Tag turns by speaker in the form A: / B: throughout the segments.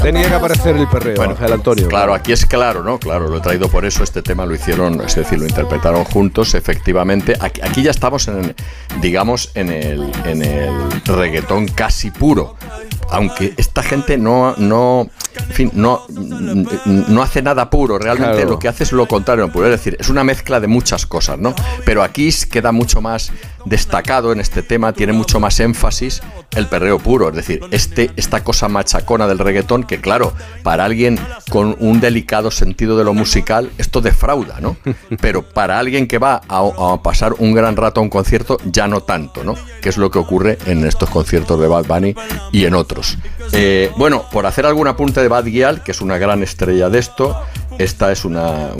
A: Tenía que aparecer el perreo,
B: bueno,
A: Ángel Antonio.
B: Claro, aquí es claro, ¿no? Claro, lo he traído por eso, este tema lo hicieron, es decir, lo interpretaron juntos, efectivamente. Aquí ya estamos digamos, en el reggaetón casi puro. Aunque esta gente no hace nada puro, realmente claro. Lo que hace es lo contrario, puro, es decir, es una mezcla de muchas cosas, ¿no? Pero aquí queda mucho más destacado en este tema, tiene mucho más énfasis el perreo puro, es decir, esta cosa machacona del reggaetón que, claro, para alguien con un delicado sentido de lo musical, esto defrauda, ¿no? Pero para alguien que va a pasar un gran rato a un concierto, ya no tanto, ¿no? Que es lo que ocurre en estos conciertos de Bad Bunny y en otros. Bueno, por hacer algún apunte de Bad Gyal, que es una gran estrella de esto, esta es una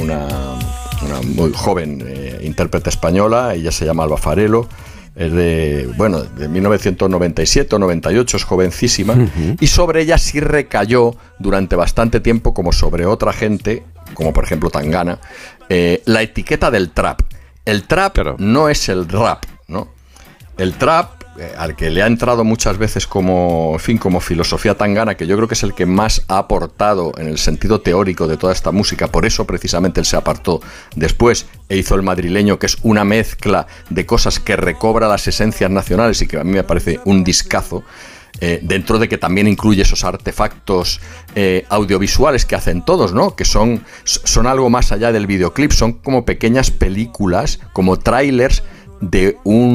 B: muy joven intérprete española, ella se llama Alba Farelo, es de 1997 o 98, es jovencísima, y sobre ella sí recayó durante bastante tiempo, como sobre otra gente, como por ejemplo Tangana, la etiqueta del trap. El trap no es el rap, ¿no? El trap, al que le ha entrado muchas veces como filosofía Tangana, que yo creo que es el que más ha aportado en el sentido teórico de toda esta música, por eso precisamente él se apartó después e hizo el madrileño, que es una mezcla de cosas que recobra las esencias nacionales y que a mí me parece un discazo, dentro de que también incluye esos artefactos audiovisuales que hacen todos, ¿no? Que son algo más allá del videoclip, son como pequeñas películas, como trailers de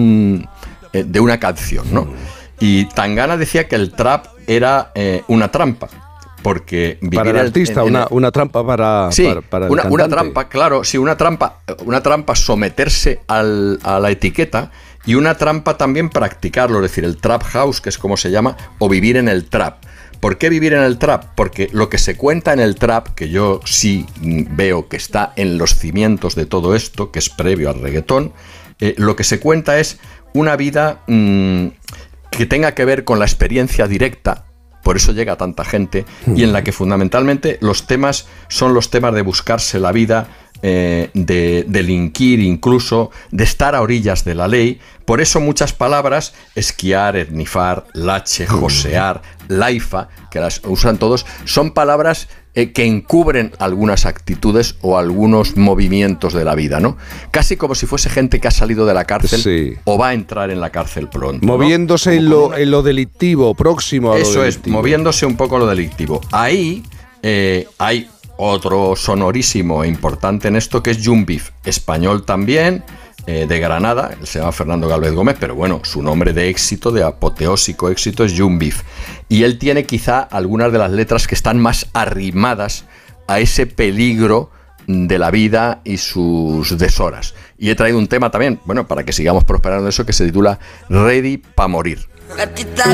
B: una canción, ¿no? Y Tangana decía que el trap era una trampa, porque vivir
A: para el artista, una trampa para
B: sí,
A: para el cantante.
B: Una trampa, claro, sí, una trampa someterse a la etiqueta, y una trampa también practicarlo, es decir, el trap house, que es como se llama, o vivir en el trap. ¿Por qué vivir en el trap? Porque lo que se cuenta en el trap, que yo sí veo que está en los cimientos de todo esto, que es previo al reggaetón, lo que se cuenta es una vida que tenga que ver con la experiencia directa, por eso llega tanta gente, y en la que fundamentalmente los temas son los temas de buscarse la vida, de delinquir incluso, de estar a orillas de la ley. Por eso muchas palabras, esquiar, etnifar, lache, josear, laifa, que las usan todos, son palabras que encubren algunas actitudes o algunos movimientos de la vida, ¿no? Casi como si fuese gente que ha salido de la cárcel, sí, o va a entrar en la cárcel pronto,
A: moviéndose, ¿no? en lo delictivo, próximo a
B: eso
A: lo delictivo.
B: Es, moviéndose un poco a lo delictivo. Ahí hay otro sonorísimo e importante en esto, que es Young Beef, español también, de Granada, él se llama Fernando Gálvez Gómez, pero bueno, su nombre de éxito, de apoteósico éxito, es Young Beef. Y él tiene quizá algunas de las letras que están más arrimadas a ese peligro de la vida y sus deshoras. Y he traído un tema también, bueno, para que sigamos prosperando eso, que se titula Ready pa' morir.